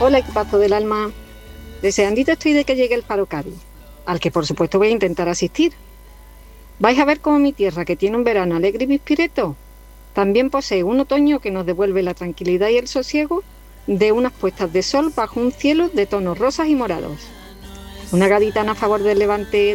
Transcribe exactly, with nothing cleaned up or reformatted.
Hola, equipazo del alma. Deseandito estoy de que llegue el Faro Cádiz, al que por supuesto voy a intentar asistir. Vais a ver cómo mi tierra, que tiene un verano alegre y pispireto, también posee un otoño que nos devuelve la tranquilidad y el sosiego de unas puestas de sol bajo un cielo de tonos rosas y morados. Una gaditana a favor del levante